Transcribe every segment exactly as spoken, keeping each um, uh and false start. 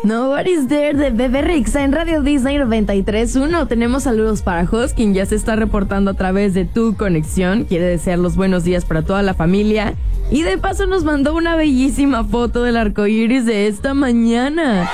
Nobody's There de Bebe Rexha en Radio Disney noventa y tres punto uno. Tenemos saludos para Jos, quien ya se está reportando a través de Tu Conexión. Quiere desear los buenos días para toda la familia. Y de paso nos mandó una bellísima foto del arco iris de esta mañana.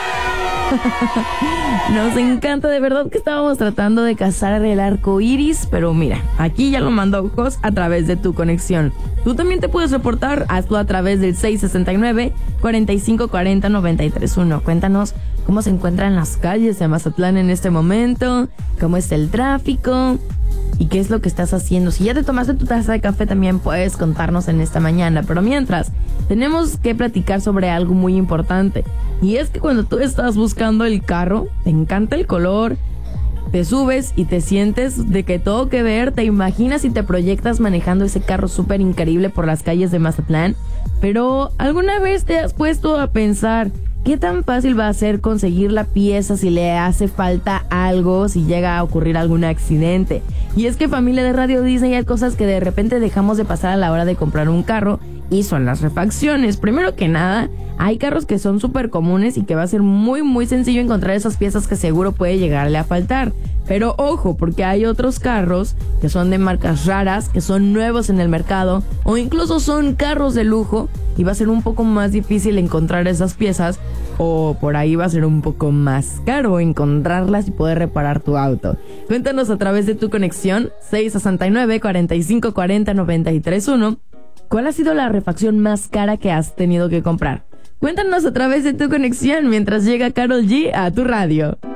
Nos encanta, de verdad que estábamos tratando de cazar el arco iris, pero mira, aquí ya lo mandó Jos a través de Tu Conexión. Tú también te puedes reportar, hazlo a través del seis sesenta y nueve, cuarenta y cinco cuarenta, noventa y tres uno. Cuéntanos cómo se encuentran las calles de Mazatlán en este momento, cómo está el tráfico y qué es lo que estás haciendo. Si ya te tomaste tu taza de café, también puedes contarnos en esta mañana. Pero mientras, tenemos que platicar sobre algo muy importante. Y es que cuando tú estás buscando el carro, te encanta el color, te subes y te sientes de que todo que ver, te imaginas y te proyectas manejando ese carro súper increíble por las calles de Mazatlán. Pero ¿alguna vez te has puesto a pensar qué tan fácil va a ser conseguir la pieza si le hace falta algo, si llega a ocurrir algún accidente? Y es que, familia de Radio Disney, hay cosas que de repente dejamos de pasar a la hora de comprar un carro, y son las refacciones. Primero que nada, hay carros que son súper comunes y que va a ser muy muy sencillo encontrar esas piezas que seguro puede llegarle a faltar. Pero ojo, porque hay otros carros que son de marcas raras, que son nuevos en el mercado, o incluso son carros de lujo, y va a ser un poco más difícil encontrar esas piezas, o por ahí va a ser un poco más caro encontrarlas y poder reparar tu auto. Cuéntanos a través de Tu Conexión, seis sesenta y nueve, cuarenta y cinco cuarenta, noventa y tres uno. ¿Cuál ha sido la refacción más cara que has tenido que comprar? Cuéntanos a través de Tu Conexión mientras llega Karol G a tu radio.